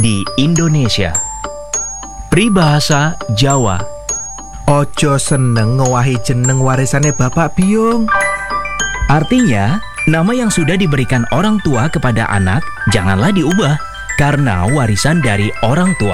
di Indonesia. Peribahasa Jawa. Ojo seneng ngowahi jeneng warisane Bapak Biung. Artinya, nama yang sudah diberikan orang tua kepada anak janganlah diubah karena warisan dari orang tua.